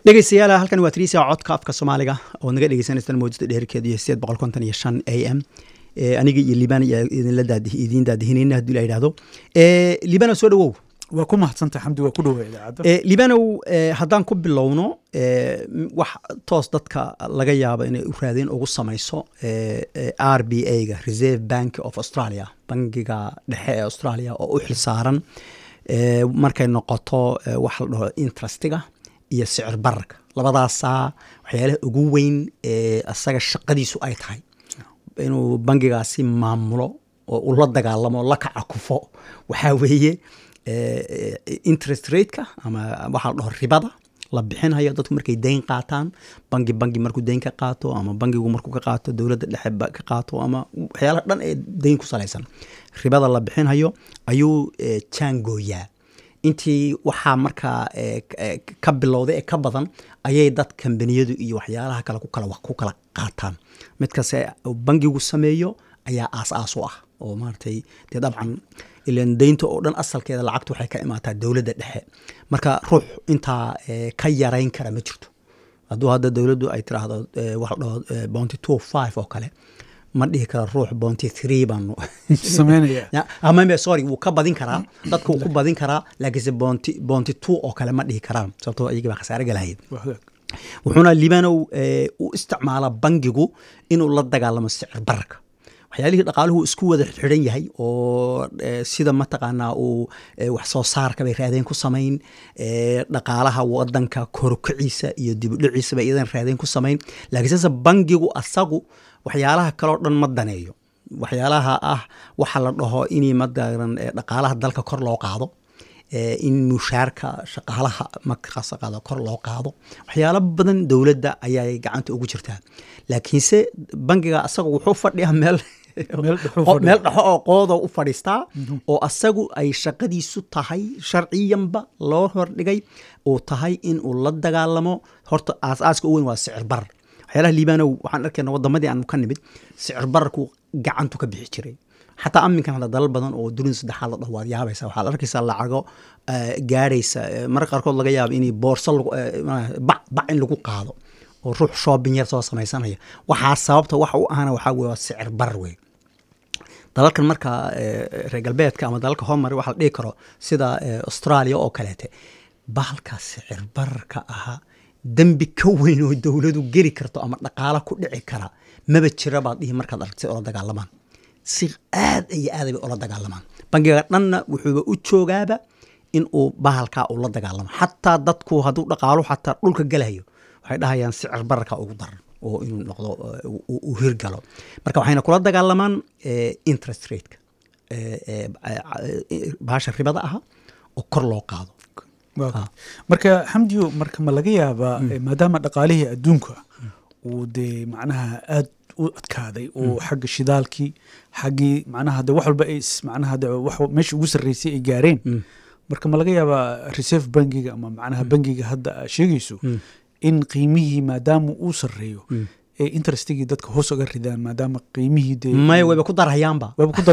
dhegeystayaal halkan waa Tricia codka afka Soomaaliga oo naga dhegeysanaysan moojada dheerkeedu 855 AM aniga iyo Liban idin la daadihinayna hadii la yiraahdo Liban soo dhawow waa ku mahadsantahay xamdi waa ku dhawaad idaacada Liban haddaan ku bilowno wax toos dadka laga yaabo inay u raadeen ugu samayso RBA ga Reserve Bank of Australia bangiga dhexe ee Australia oo u xilsaaran markay noqoto wax la dhaho interestiga iyo sicir bararka labadaas waxyaalaha ugu weyn asaga shaqadiisu ay tahay inuu bangigaasi maamulo oo uu la dagaalamo la kacakufo waxa weeye interest rate-ka ama waxa la dhaho ribada la bixinayo dadku markay deyn qaataan bangi markuu deyn ka qaato ama bangigu markuu ka qaato dawladda dhexe ka qaato ama waxyaalaha dhan ee deyn ku salaysan ribada la bixinayo ayuu jaangooyaa intii waxaa markaa ka bilowday ka badan ayay dad kambaniyadu iyo waxyaalaha kale ku kala qaataan mid kasta bangigu sameeyo ayaa aas u ah oo maartay dabcan ilaan deynta oo dhan asalkeeda lacagtu waxay ka imaataa dawladda dhexe marka ruux inta ka yareyn kara ma jirto hadduu hadda dawladdu ay tiraahdo wax dhaho bounty 25 oo kale ma dhihi kara ruux bounty 3 baan sameynaya ama sorry wuu ka badin karaa dadku ku badin karaa laakiin bounty 2 oo kale ma dhihi karaan sababtoo ayaga ba khasaare galaayeen wuxuuna Liban u isticmaala bangigu inuu la dagaalamo sicir bararka waxyaalihii dhaqaaluhu isku wada xiran yahay oo sida mataqaanaa uu wax soo saarka bay raadeen ku sameyn dhaqaalaha wadanka korkiciisa iyo dib u dhiciisa bay idan raadeen ku sameyn laakiin sida bangigu asagu waxyaalaha kale oo dhan ma daneeyo waxyaalaha waxa la dhaho inay madaran dhaqaalaha dalka kor loo qaado in mushaarka shaqaalaha markaas qaado kor loo qaado waxyaalo badan dawladda ayay gacanta ugu jirtaa laakiinse bangiga asagu wuxuu fadhiyaa meel dhaxo oo qoodo u fadhiistaa oo asagu ay shaqadiisu tahay sharciyanba loo hordhigay oo tahay in uu la dagaalamo horta aasaaska ugu weyn waa sicir barar waxyaalaha Liibanow waxaan arkaynaa wadamadii aan ka nimid sicir bararku gacantu ka bixi jiray xataa aminkan hadda dalal badan oo dunida saddexaad la dhawaad yaabaysa waxaad arkaysaa lacago gaaraysa marka qaarkood laga yaabo inay boorso bac in lagu qaado oo ruux shopping yar soo samaysanaya waxaa sababta wax u ahana waxaa weeye waa sicir barar weeye dalalkan marka reer galbeedka ama dalalka horumar waxa la dhihi karo sida Australia oo kaleete bahalka sicir bararka ahaa dambi ka weyn oo dawladu geli karto ama dhaqaale ku dhici kara maba jira baad dhihi markaad aragtay oo la dagaalamaan si aad bay ula dagaalamaan bangiga dhanna wuxuu u joogaaba in uu bahalka uu la dagaalamo xataa dadku hadduu dhaqaalo xataa dhulka galayo waxay dhahayaan sicir bararka ugu daran oo inuu noqdo uu hirgalo marka waxayna kula dagaalamaan interest rate-ka bahasha ribada aha oo kor loo qaado marka xamdiyo marka ma laga yaabaa maadaama dhaqaalihii adduunka uu dee macnaha aad u adkaaday oo xagga shidaalkii xaggii macnaha de wax walba ay macnaha de wax meesha ugu sarreysay ay gaareen marka ma laga yaabaa reserve bankiga ama macnaha bankiga hadda sheegayso in qiimihii maadaama uu sarreeyo ee interestigii dadka hoos uga ridaan maadaama qiimihii de may wayba ku darayaanba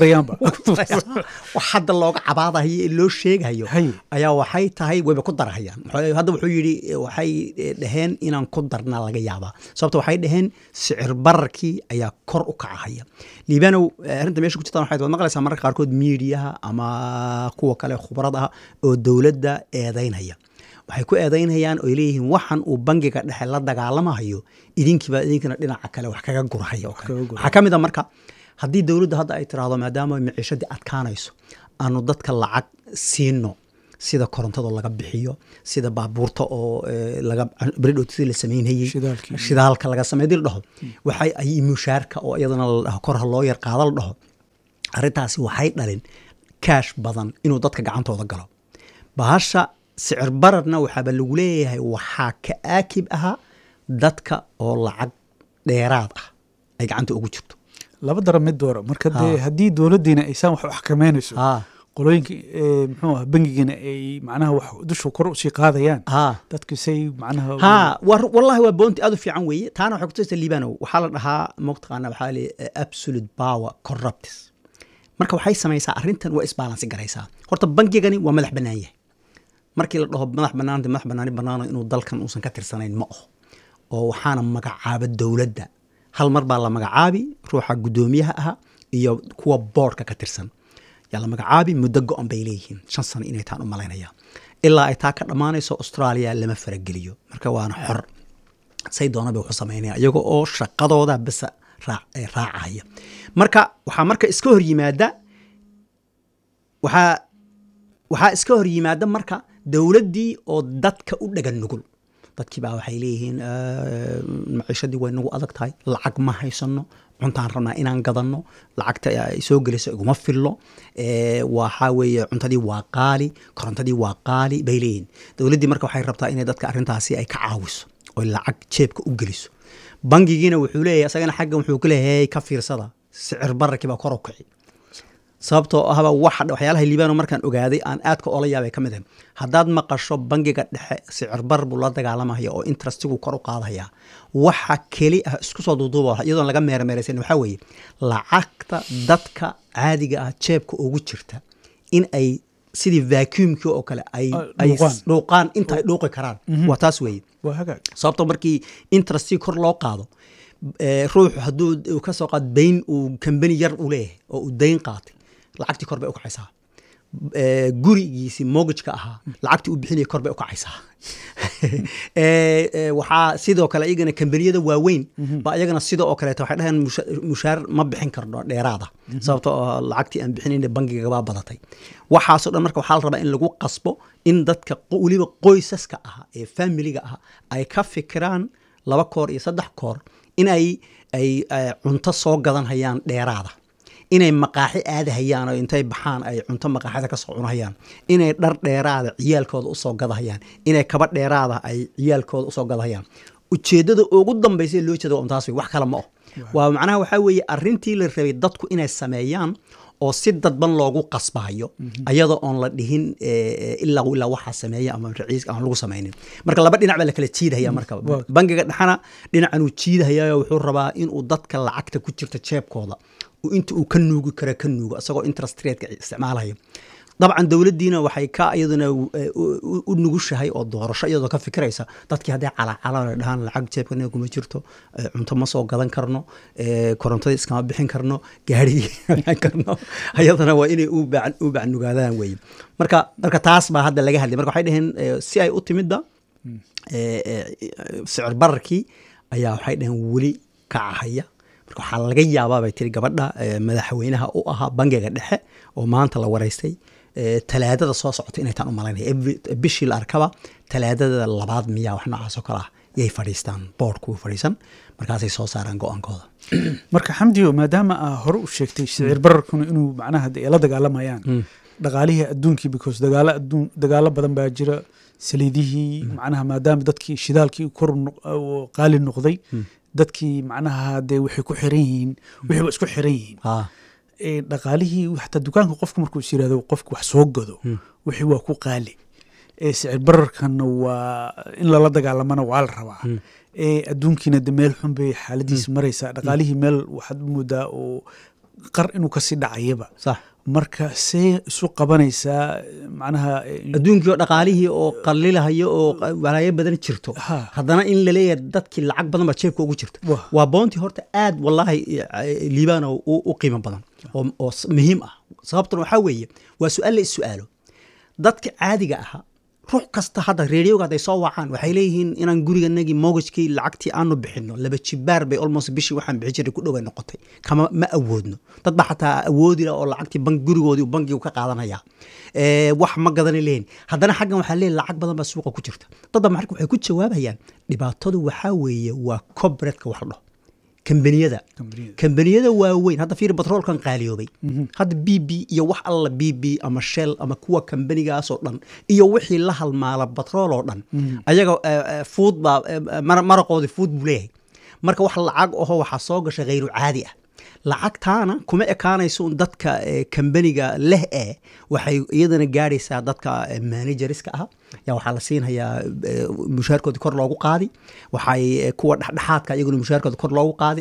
wax hadda looga cabaadayo ee loo sheegayo ayaa waxay tahay wayba ku darayaan hadda wuxuu yiri waxay dhaheen inaan ku darna laga yaabaa sababtoo waxay dhaheen sicir bararkii ayaa kor u kacaya Liibanow arinta meesha ku jirta waxay maqlaysaa mararka qaarkood meediyaha ama kuwa kale khibrad ah oo dawladda eedaynaya waxay ku eedaynayaan oo leeyihiin waxan uu bangiga dhexe la dagaalamayo idinkina dhinaca kale wax kaga gurahayo waxa kamid ah marka haddii dawladda hadda ay tiraahdo maadaama maciishadii adkaanayso aanu dadka lacag siino sida korontada laga bixiyo sida baabuurta oo laga bridhoti la sameeyay shidaalka laga sameeyay dhaho waxay ay mushaarka oo iyadana kor loo yar qaado la dhaho arintaasi waxay dhalin cash badan inuu dadka gacantooda galo bahasha sicir bararna waxaa lagu leeyahay waxaa ka aakib ahaa dadka oo lacag dheeraad ah ay gacanta ugu jirto laba daran mid doora marka haddii dawladdiina aysan wax xakameynayso qolooyinka muxuu ah bangigana ay macnaha wax dusha kor u sii qaadayaan dadku say macnaha wallahi waa boonti aad u fiican weeye taana waxay ku tusaysaa Liibanow waxaa la dhahaa muqtaqana waxaa la absolute power corrupts marka waxay samaysaa arrintan waa isbalance garaysaa horta bangigani waa madax bannaan yahay markii la dhaho madax banaani inuu dalkan uusan ka tirsanayn ma aho oo waxaana magacaaba dowladda hal mar baa la magacaabi ruuxa guddoomiyaha aha iyo kuwa boardka ka tirsan yaa la magacaabi muddo go-an bay leeyihiin 5 sano inay taan u malaynaya ilaa ay taa ka dhammaanayso Australia lama farageliyo marka waana xor say doonaba wuxuu sameynaya iyaga oo shaqadooda bas raacaya marka waxaa iska hor yimaada waxaa iska hor yimaada marka dowladdii oo dadka u dhagan nugul dadkii baa waxay leeyihiin maciishadii way nagu adag tahay lacag ma haysano cuntaan rabnaa inaan gadanno lacagta ay soo gelayso iguma fillo waxaa weeye cuntadii waa qaali korontadii waa qaali bay leeyihiin dowladdii marka waxay rabtaa inay dadka arrintaasi ay ka caawiso oo lacag jeebka u geliso bangigiina wuxuu leeyahay asagana xaggan wuxuu ku leeyahay ka fiirsada sicir bararkii baa kor u kici sababtoo ahba waxyaalaha liibaano markaan ogaaday aan aadka oola yaabay ka mid ah haddaad maqasho bangiga dhexe sicir barar buu la dagaalamaya oo interestigu kor u qaadaya waxa keli ah isku soo duuduuba iyadoon laga meermeeraysan waxaa weeye lacagta dadka caadiga ah jeebka ugu jirta in ay sidii vacuumkii oo kale ay dhuuqaan inta ay dhuuqi karaan waa taas weeye sababtoo markii interesti kor loo qaado ruuxu hadduu ka soo qaado dayn uu kambani yar u leeyahay oo uu dayn qaatay lacagtii kor bay u kacaysaa gurigiisii mortgage-ka ahaa lacagtii uu bixinaya kor bay u kacaysaa waxaa sidoo kale iyagana kambaniyada waaweyn ba iyagana sidoo oo kaleeto waxay dhaheen mushaar ma bixin karno dheeraada sababtoo lacagtii aan bixinayna bangiga baa badatay waxaasoo dhan marka waxaa la rabaa in lagu qasbo in dadka weliba qoysaska aha ee familiga aha ay ka fikiraan 2 koor iyo 3 koor in ay cunto soo gadan hayaan dheeraada inay maqaaxi aadahayaan oo intay baxaan ay cunto maqaaxida ka soo cunahayaan inay dhar dheeraada ciyaalkooda u soo gadahayaan inay kaba dheeraada ay ciyaalkooda u soo gadahayaan ujeedada ugu dambaysa loo jeedo untaas wax kale ma ah waa macnaha waxaa weeye arrintii la rabay dadku inay sameeyaan oo si dadban loogu qasbayo ayadoo on la dhihin ilaa waxa sameeya ama ra'iiska aan lagu sameeynin marka laba dhinac baa la kala jiidaya marka bangiga dhaxana dhinacan uu jiidaya wuxuu rabaa in uu dadka lacagta ku jirta jeebkooda inta uu ka nuugi kara ka nuugo asagoo interest rate-ka isticmaalayo dabcan dowladdiina waxay ka iyaduna u nugushahay oo doorasho iyadoo ka fikiraysa dadkii hadday calacala dhahaan lacag jeebkana kuma jirto cunto ma soo gadan karno korontadii iskama bixin karno gaarigii bixin karno ayadana waa inay u bacnugaadaan weeye marka taas baa hadda laga hadlay marka waxay dhaheen si ay u timidda sicir bararkii ayaa waxay dhaheen weli kacahaya marka waxaa laga yaabaa bay tiri gabadha madaxweynaha u ahaa bangiga dhexe oo maanta la wareystay talaadada soo socota inay taan u malaynaya bishii la arkaba talaadada 2 miyaa wax noocaas oo kale ah yay fadhiistaan boardku fadhiisan markaasay soo saaraan go-aankooda marka xamdiyo maadaama hore u sheegtay sicir bararkuna inuu macnaha la dagaalamayaan dhaqaalihii adduunkii because dagaalo badan baa jira saliidihii macnaha maadaama dadkii shidaalkii kor qaali noqday dadkii macnaha dee waxay ku xiran yihiin wixii isku xiran yihiin dhaqaalihii xataa dukaanka qofku markuu is yiraahdo qofku wax soo gado wixii waa ku qaali sicir bararkana waa in lala dagaalamana waa la rabaa adduunkiina de meel xun bay xaaladiisa maraysaa dhaqaalihii meel waxaad moodaa oo qar inuu kasii dhacayaba sax marka see isu qabanaysaa macnaha adduunkii oo dhaqaalihii oo qalilahayo oo walaayo badan jirto haddana in la leeyahay dadkii lacag badan baa jeebka ugu jirta waa boontii horta aad wallaahi liibaan u qiimo badan oo muhiim ah sababtan waxaa weeye waa su-aal la is-su'aalo dadka caadiga ahaa ruux kasta hadda reeriyowga hadday soo wacaan waxay leeyihiin inaan guriganagii mortgagekii lacagtii aanu bixinno 2 jibaar bay almost bishii waxaan bixin jiray ku dhow ay noqotay kama ma awoodno dad baa xataa awoodi la oo lacagtii gurigoodii bangigu ka qaadanaya wax ma gadan leeyin haddana xaggan waxaa leeyahay lacag badan baa suuqa ku jirta dad baa marka waxay ku jawaabayaan dhibaatadu waxaa weeye waa corporate-ka wax dhaho kambaniyada waaweyn hadda fiir batroolkan qaaliyoobay hadda bb iyo wax alla bb ama shell ama kuwa kambanigaasoo dhan iyo wixii la halmaala batrool oo dhan ayaga food baa maraqoodii food buu leeyahay marka wax lacag aho waxaa soo gasha khayru caadi ah lacagtaana kuma ekaanayso un dadka kambaniga leh waxay iyadana gaadhaysaa dadka manageriska ah yaa waxaa la siinhayaa mushaarkoodii kor loogu qaadi waxay kuwa dhexdhexaadka iyaguna mushaarkooda kor loogu qaadi